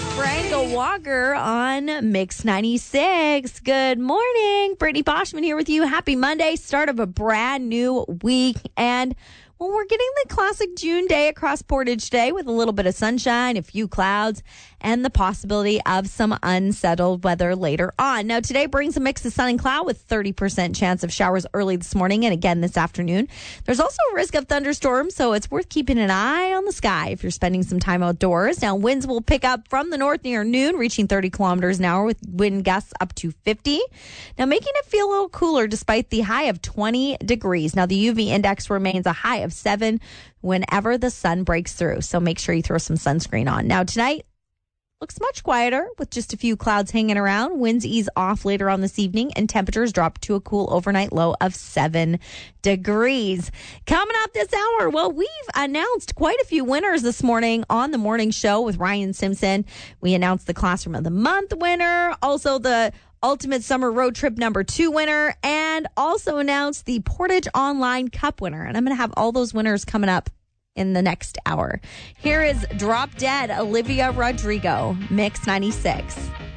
Frank Walker on Mix 96. Good morning. Brittany Boschman here with you. Happy Monday, start of a brand new week. And well, we're getting the classic June day across Portage Day with a little bit of sunshine, a few clouds, and the possibility of some unsettled weather later on. Now, today brings a mix of sun and cloud with 30% chance of showers early this morning and again this afternoon. There's also a risk of thunderstorms, so it's worth keeping an eye on the sky if you're spending some time outdoors. Now, winds will pick up from the north near noon, reaching 30 kilometers an hour with wind gusts up to 50. Now, making it feel a little cooler despite the high of 20 degrees. Now, the UV index remains a high of 7 whenever the sun breaks through, so make sure you throw some sunscreen on. Now, tonight looks much quieter with just a few clouds hanging around. Winds ease off later on this evening and temperatures drop to a cool overnight low of 7 degrees. Coming up this hour, well, we've announced quite a few winners this morning on the morning show with Ryan Simpson. We announced the Classroom of the Month winner, also the Ultimate Summer Road Trip #2 winner, and also announced the Portage Online Cup winner. And I'm going to have all those winners coming up in the next hour. Here is Drop Dead, Olivia Rodrigo, Mix 96.